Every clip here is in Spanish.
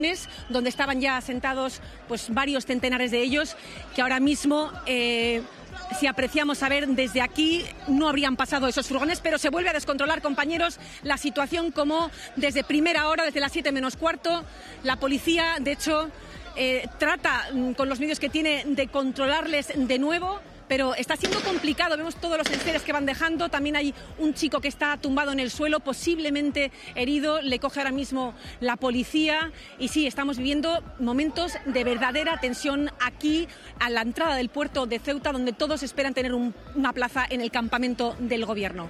donde estaban ya asentados pues varios centenares de ellos, que ahora mismo, si apreciamos a ver desde aquí, no habrían pasado esos furgones, pero se vuelve a descontrolar, compañeros, la situación como desde primera hora, desde las 7 menos cuarto, la policía, de hecho, trata con los medios que tiene de controlarles de nuevo, pero está siendo complicado. Vemos todos los enseres que van dejando. También hay un chico que está tumbado en el suelo, posiblemente herido. Le coge ahora mismo la policía. Y sí, estamos viviendo momentos de verdadera tensión aquí, a la entrada del puerto de Ceuta, donde todos esperan tener una plaza en el campamento del gobierno.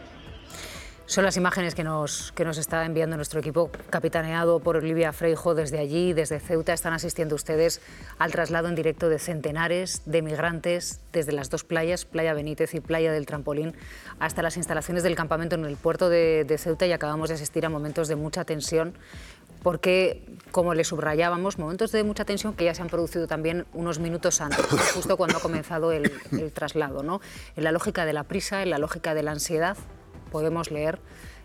Son las imágenes que nos está enviando nuestro equipo, capitaneado por Olivia Freijo. Desde allí, desde Ceuta, están asistiendo ustedes al traslado en directo de centenares de migrantes desde las dos playas, Playa Benítez y Playa del Trampolín, hasta las instalaciones del campamento en el puerto de Ceuta, y acabamos de asistir a momentos de mucha tensión, porque, como le subrayábamos, momentos de mucha tensión que ya se han producido también unos minutos antes, justo cuando ha comenzado el traslado, ¿no? En la lógica de la prisa, en la lógica de la ansiedad, podemos leer,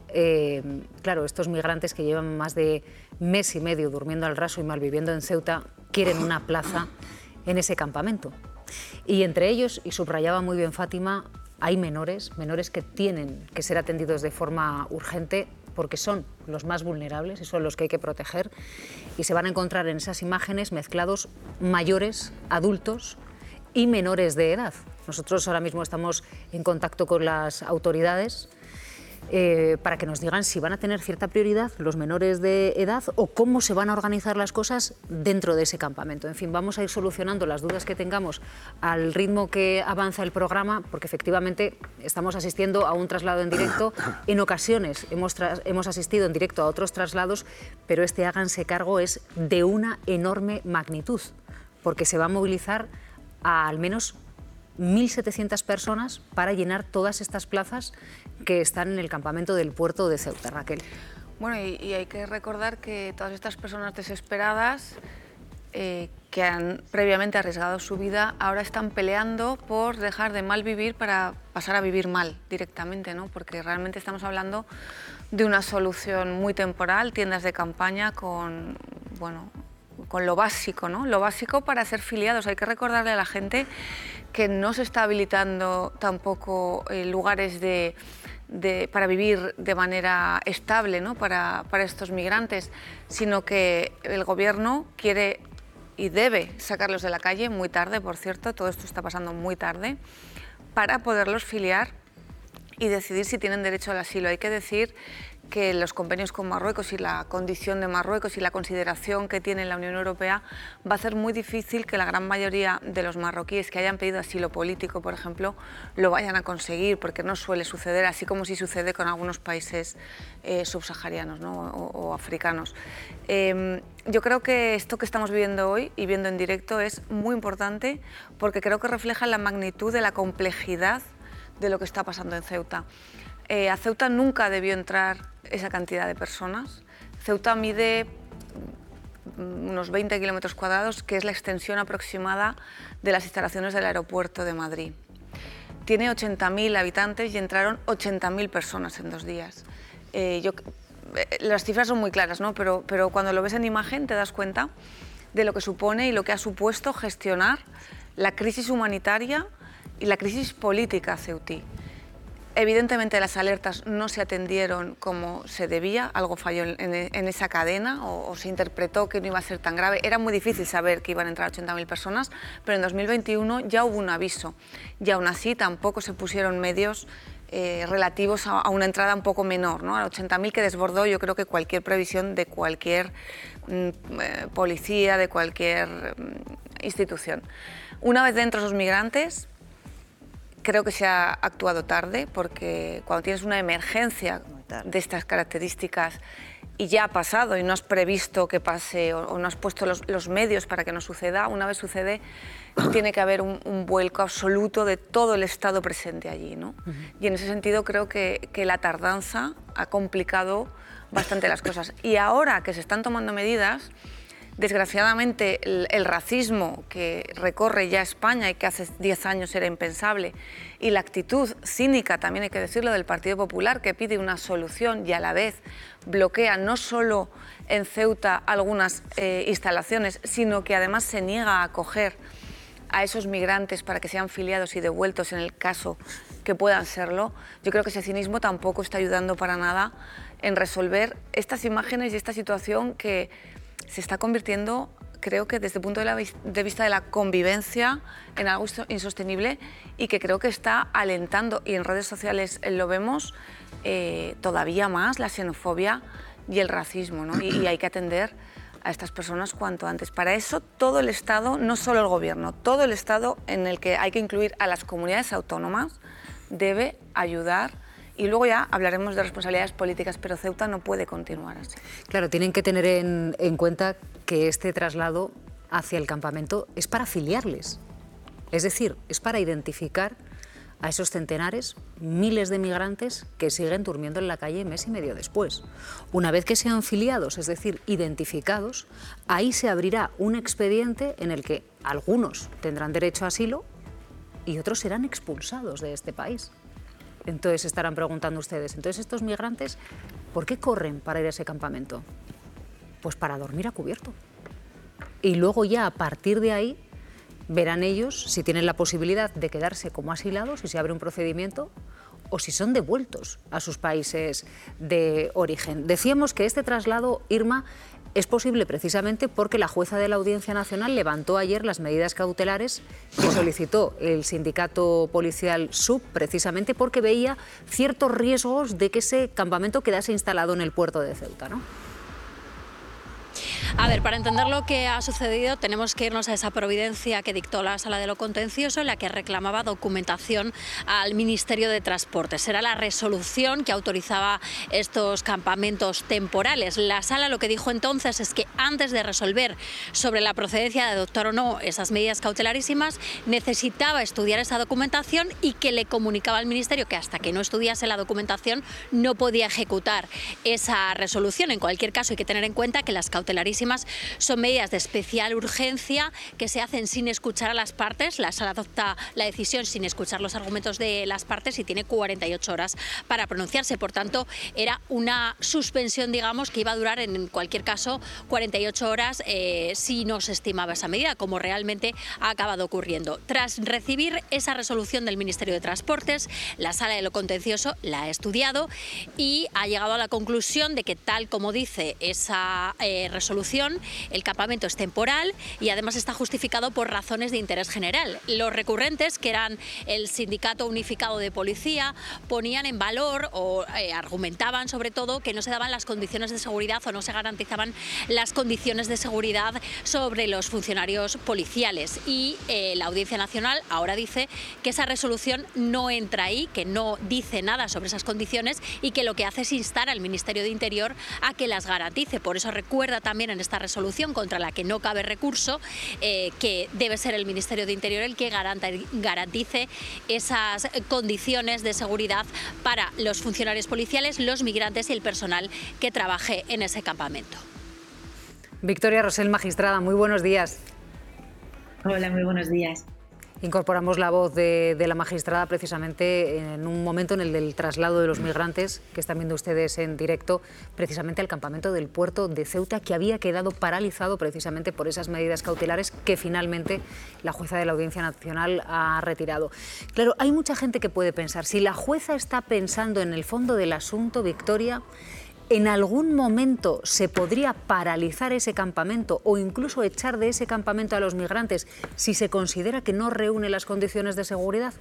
claro, estos migrantes que llevan más de mes y medio durmiendo al raso y malviviendo en Ceuta, quieren una plaza en ese campamento. Y entre ellos, y subrayaba muy bien Fátima, hay menores que tienen que ser atendidos de forma urgente, porque son los más vulnerables y son los que hay que proteger, y se van a encontrar en esas imágenes mezclados mayores, adultos y menores de edad. Nosotros ahora mismo estamos en contacto con las autoridades para que nos digan si van a tener cierta prioridad los menores de edad o cómo se van a organizar las cosas dentro de ese campamento. En fin, vamos a ir solucionando las dudas que tengamos al ritmo que avanza el programa, porque efectivamente estamos asistiendo a un traslado en directo. En ocasiones hemos asistido en directo a otros traslados, pero este, háganse cargo, es de una enorme magnitud, porque se va a movilizar a al menos 1.700 personas para llenar todas estas plazas que están en el campamento del puerto de Ceuta. Raquel. Bueno, y hay que recordar que todas estas personas desesperadas que han previamente arriesgado su vida, ahora están peleando por dejar de mal vivir para pasar a vivir mal directamente, ¿no? Porque realmente estamos hablando de una solución muy temporal, tiendas de campaña con, bueno, con lo básico, ¿no? Lo básico para ser filiados. Hay que recordarle a la gente que no se está habilitando tampoco lugares para vivir de manera estable, ¿no? para estos migrantes, sino que el gobierno quiere y debe sacarlos de la calle muy tarde, por cierto, todo esto está pasando muy tarde, para poderlos filiar y decidir si tienen derecho al asilo. Hay que decir que los convenios con Marruecos y la condición de Marruecos y la consideración que tiene la Unión Europea va a hacer muy difícil que la gran mayoría de los marroquíes que hayan pedido asilo político, por ejemplo, lo vayan a conseguir, porque no suele suceder, así como sí sucede con algunos países subsaharianos, ¿no? o africanos. Yo creo que esto que estamos viviendo hoy y viendo en directo es muy importante, porque creo que refleja la magnitud de la complejidad de lo que está pasando en Ceuta. A Ceuta nunca debió entrar esa cantidad de personas. Ceuta mide unos 20 kilómetros cuadrados, que es la extensión aproximada de las instalaciones del aeropuerto de Madrid. Tiene 80.000 habitantes y entraron 80.000 personas en 2 días. Las cifras son muy claras, ¿no? pero cuando lo ves en imagen te das cuenta de lo que supone y lo que ha supuesto gestionar la crisis humanitaria y la crisis política ceutí. Evidentemente las alertas no se atendieron como se debía, algo falló en esa cadena o se interpretó que no iba a ser tan grave. Era muy difícil saber que iban a entrar 80.000 personas, pero en 2021 ya hubo un aviso y aún así tampoco se pusieron medios relativos a una entrada un poco menor, ¿no? A 80.000 que desbordó, yo creo que cualquier previsión de cualquier policía, de cualquier institución. Una vez dentro esos migrantes, creo que se ha actuado tarde, porque cuando tienes una emergencia de estas características y ya ha pasado y no has previsto que pase o no has puesto los medios para que no suceda, una vez sucede tiene que haber un vuelco absoluto de todo el Estado presente allí, ¿no? Y en ese sentido creo que la tardanza ha complicado bastante las cosas. Y ahora que se están tomando medidas, Desgraciadamente, el racismo que recorre ya España y que hace 10 años era impensable, y la actitud cínica, también hay que decirlo, del Partido Popular, que pide una solución y a la vez bloquea no solo en Ceuta algunas instalaciones, sino que además se niega a acoger a esos migrantes para que sean filiados y devueltos en el caso que puedan serlo. Yo creo que ese cinismo tampoco está ayudando para nada en resolver estas imágenes y esta situación que se está convirtiendo, creo que desde el punto de vista de la convivencia, en algo insostenible, y que creo que está alentando, y en redes sociales lo vemos, todavía más la xenofobia y el racismo, ¿no? Y hay que atender a estas personas cuanto antes. Para eso todo el Estado, no solo el Gobierno, todo el Estado, en el que hay que incluir a las comunidades autónomas, debe ayudar. Y luego ya hablaremos de responsabilidades políticas, pero Ceuta no puede continuar así. Claro, tienen que tener en cuenta que este traslado hacia el campamento es para filiarles. Es decir, es para identificar a esos centenares, miles de migrantes que siguen durmiendo en la calle mes y medio después. Una vez que sean filiados, es decir, identificados, ahí se abrirá un expediente en el que algunos tendrán derecho a asilo y otros serán expulsados de este país. Entonces estarán preguntando ustedes, entonces estos migrantes, ¿por qué corren para ir a ese campamento? Pues para dormir a cubierto. Y luego ya a partir de ahí verán ellos si tienen la posibilidad de quedarse como asilados, si se abre un procedimiento, o si son devueltos a sus países de origen. Decíamos que este traslado, Irma, es posible precisamente porque la jueza de la Audiencia Nacional levantó ayer las medidas cautelares que solicitó el sindicato policial SUB, precisamente porque veía ciertos riesgos de que ese campamento quedase instalado en el puerto de Ceuta, ¿no? A ver, para entender lo que ha sucedido tenemos que irnos a esa providencia que dictó la Sala de lo Contencioso, en la que reclamaba documentación al Ministerio de Transportes. Era la resolución que autorizaba estos campamentos temporales. La Sala lo que dijo entonces es que antes de resolver sobre la procedencia de adoptar o no esas medidas cautelarísimas, necesitaba estudiar esa documentación y que le comunicaba al Ministerio que hasta que no estudiase la documentación no podía ejecutar esa resolución. En cualquier caso, hay que tener en cuenta que las cautelarísimas son medidas de especial urgencia que se hacen sin escuchar a las partes. La Sala adopta la decisión sin escuchar los argumentos de las partes y tiene 48 horas para pronunciarse. Por tanto, era una suspensión, digamos, que iba a durar en cualquier caso 48 horas si no se estimaba esa medida, como realmente ha acabado ocurriendo. Tras recibir esa resolución del Ministerio de Transportes, la Sala de lo Contencioso la ha estudiado y ha llegado a la conclusión de que, tal como dice esa resolución, el campamento es temporal y además está justificado por razones de interés general. Los recurrentes, que eran el Sindicato Unificado de Policía, ponían en valor o argumentaban sobre todo que no se daban las condiciones de seguridad o no se garantizaban las condiciones de seguridad sobre los funcionarios policiales. Y la Audiencia Nacional ahora dice que esa resolución no entra ahí, que no dice nada sobre esas condiciones y que lo que hace es instar al Ministerio de Interior a que las garantice. Por eso recuerda también en esta resolución, contra la que no cabe recurso, que debe ser el Ministerio de Interior el que garantice esas condiciones de seguridad para los funcionarios policiales, los migrantes y el personal que trabaje en ese campamento. Victoria Rosell, magistrada, muy buenos días. Hola, muy buenos días. Incorporamos la voz de la magistrada precisamente en un momento en el del traslado de los migrantes que están viendo ustedes en directo, precisamente al campamento del puerto de Ceuta, que había quedado paralizado precisamente por esas medidas cautelares que finalmente la jueza de la Audiencia Nacional ha retirado. Claro, hay mucha gente que puede pensar, si la jueza está pensando en el fondo del asunto, Victoria, ¿en algún momento se podría paralizar ese campamento o incluso echar de ese campamento a los migrantes si se considera que no reúne las condiciones de seguridad?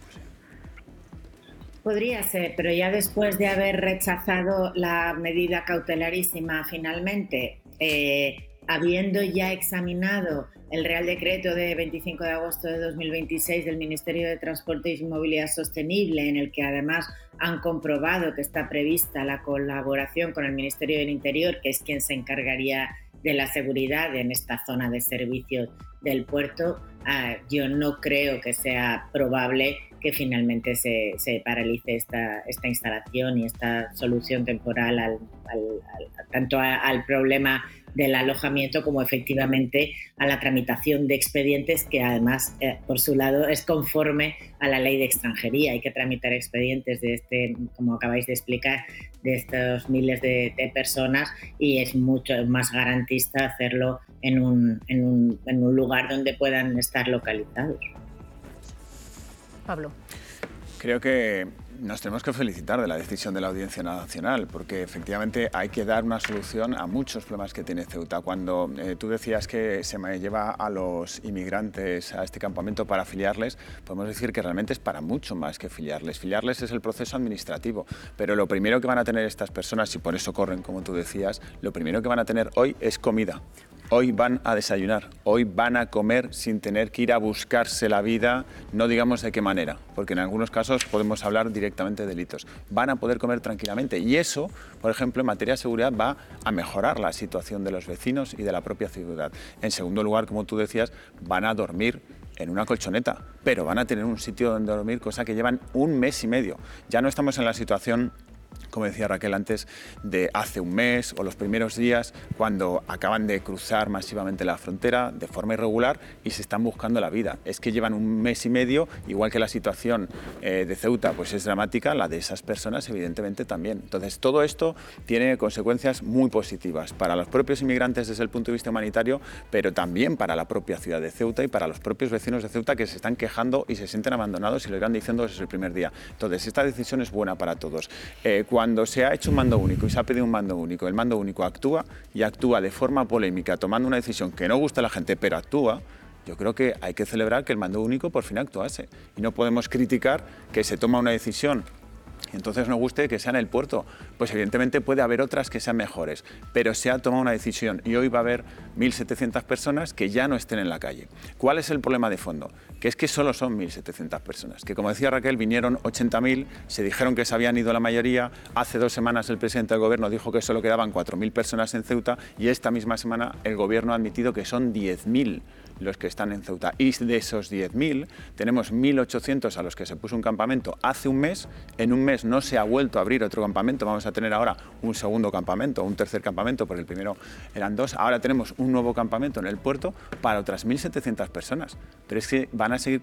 Podría ser, pero ya después de haber rechazado la medida cautelarísima finalmente, habiendo ya examinado el Real Decreto de 25 de agosto de 2026 del Ministerio de Transporte y Movilidad Sostenible, en el que además han comprobado que está prevista la colaboración con el Ministerio del Interior, que es quien se encargaría de la seguridad en esta zona de servicios del puerto, yo no creo que sea probable que finalmente se paralice esta instalación y esta solución temporal tanto al problema del alojamiento como efectivamente a la tramitación de expedientes, que además, por su lado, es conforme a la ley de extranjería. Hay que tramitar expedientes como acabáis de explicar, de estos miles de personas, y es mucho más garantista hacerlo en un lugar donde puedan estar localizados. Pablo. Creo que nos tenemos que felicitar de la decisión de la Audiencia Nacional, porque efectivamente hay que dar una solución a muchos problemas que tiene Ceuta. Cuando tú decías que se me lleva a los inmigrantes a este campamento para filiarles, podemos decir que realmente es para mucho más que filiarles. Filiarles es el proceso administrativo, pero lo primero que van a tener estas personas, y por eso corren, como tú decías, lo primero que van a tener hoy es comida. Hoy van a desayunar, hoy van a comer sin tener que ir a buscarse la vida, no digamos de qué manera, porque en algunos casos podemos hablar directamente de delitos. Van a poder comer tranquilamente y eso, por ejemplo, en materia de seguridad va a mejorar la situación de los vecinos y de la propia ciudad. En segundo lugar, como tú decías, van a dormir en una colchoneta, pero van a tener un sitio donde dormir, cosa que llevan 1 mes y medio. Ya no estamos en la situación, como decía Raquel antes, de hace un mes o los primeros días cuando acaban de cruzar masivamente la frontera de forma irregular y se están buscando la vida. Es que llevan 1 mes y medio, igual que la situación de Ceuta pues es dramática, la de esas personas evidentemente también. Entonces todo esto tiene consecuencias muy positivas para los propios inmigrantes desde el punto de vista humanitario, pero también para la propia ciudad de Ceuta y para los propios vecinos de Ceuta, que se están quejando y se sienten abandonados y lo irán diciendo desde el primer día. Entonces esta decisión es buena para todos. Cuando se ha hecho un mando único y se ha pedido un mando único, el mando único actúa y actúa de forma polémica, tomando una decisión que no gusta a la gente, pero actúa. Yo creo que hay que celebrar que el mando único por fin actuase y no podemos criticar que se toma una decisión y entonces nos guste que sea en el puerto. Pues evidentemente puede haber otras que sean mejores, pero se ha tomado una decisión y hoy va a haber 1.700 personas que ya no estén en la calle. ¿Cuál es el problema de fondo? Que es que solo son 1.700 personas, que como decía Raquel, vinieron 80.000, se dijeron que se habían ido la mayoría, hace 2 semanas el presidente del gobierno dijo que solo quedaban 4.000 personas en Ceuta y esta misma semana el gobierno ha admitido que son 10.000 los que están en Ceuta. Y de esos 10.000, tenemos 1.800 a los que se puso un campamento hace un mes. En un mes no se ha vuelto a abrir otro campamento. Vamos a tener ahora un segundo campamento, un tercer campamento, porque el primero eran 2. Ahora tenemos un nuevo campamento en el puerto para otras 1.700 personas. Pero es que van a seguir